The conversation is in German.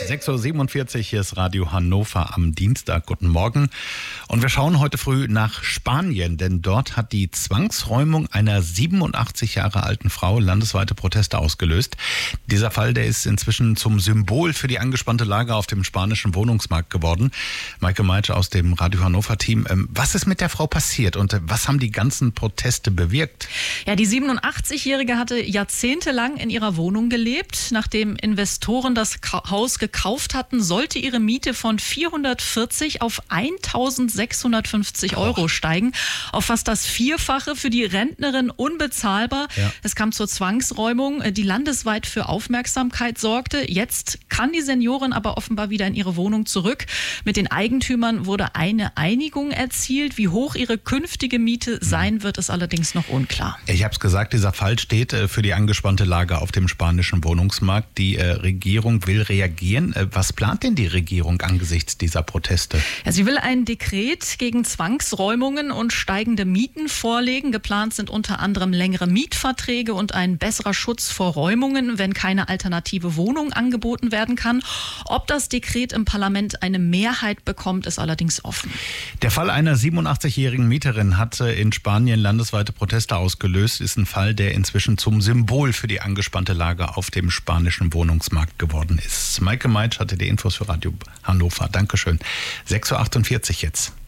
6.47 Uhr, hier ist Radio Hannover am Dienstag. Guten Morgen. Und wir schauen heute früh nach Spanien, denn dort hat die Zwangsräumung einer 87 Jahre alten Frau landesweite Proteste ausgelöst. Dieser Fall, der ist inzwischen zum Symbol für die angespannte Lage auf dem spanischen Wohnungsmarkt geworden. Maike Meitsch aus dem Radio Hannover-Team. Was ist mit der Frau passiert und was haben die ganzen Proteste bewirkt? Ja, die 87-Jährige hatte jahrzehntelang in ihrer Wohnung gelebt. Nachdem Investoren das Haus gekauft hatten, sollte ihre Miete von 440 auf 1.650 Euro steigen. Auf fast das Vierfache, für die Rentnerin unbezahlbar. Ja. Es kam zur Zwangsräumung, die landesweit für Aufmerksamkeit sorgte. Jetzt kann die Seniorin aber offenbar wieder in ihre Wohnung zurück. Mit den Eigentümern wurde eine Einigung erzielt. Wie hoch ihre künftige Miete sein wird, ist allerdings noch unklar. Ich habe es gesagt, dieser Fall steht für die angespannte Lage auf dem spanischen Wohnungsmarkt. Die Regierung will reagieren. Was plant denn die Regierung angesichts dieser Proteste? Ja, sie will ein Dekret gegen Zwangsräumungen und steigende Mieten vorlegen. Geplant sind unter anderem längere Mietverträge und ein besserer Schutz vor Räumungen, wenn keine alternative Wohnung angeboten werden kann. Ob das Dekret im Parlament eine Mehrheit bekommt, ist allerdings offen. Der Fall einer 87-jährigen Mieterin hat in Spanien landesweite Proteste ausgelöst. Ist ein Fall, der inzwischen zum Symbol für die angespannte Lage auf dem spanischen Wohnungsmarkt geworden ist. Maike Meitsch hatte die Infos für Radio Hannover. Dankeschön. 6.48 Uhr jetzt.